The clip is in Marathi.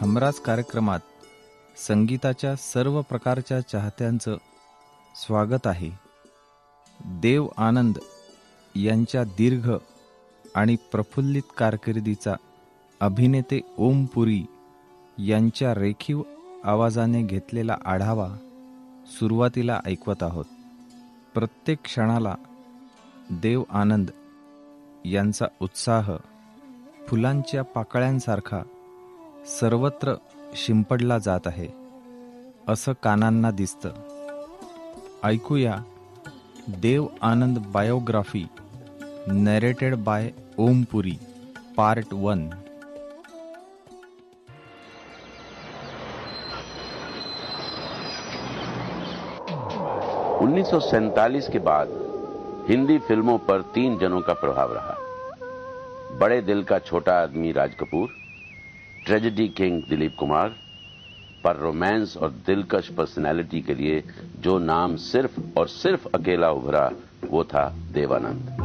हमराज कार्यक्रमात संगीताच्या सर्व प्रकारच्या चाहत्यांचं स्वागत आहे. देव आनंद यांच्या दीर्घ आणि प्रफुल्लित कारकिर्दीचा अभिनेते ओम पुरी यांच्या रेखीव आवाजाने घेतलेला आढावा सुरुवातीला ऐकवत आहोत. प्रत्येक क्षणाला देव आनंद यांचा उत्साह फुलांच्या पाकळ्यांसारखा सर्वत्र शिंपडला जात आहे असं कानांना दिसतं. ऐकूया Dev Anand biography narrated by Om Puri part 1. उन्नीस के बाद हिंदी फिल्मों पर 3 जनों का प्रभाव रहा. बड़े दिल का छोटा आदमी राज कपूर, ट्रेजेडी किंग दिलीप कुमार, पर रोमांस और दिलकश पर्सनालिटी के लिए जो नाम सिर्फ और सिर्फ अकेला उभरा वो था देव आनंद.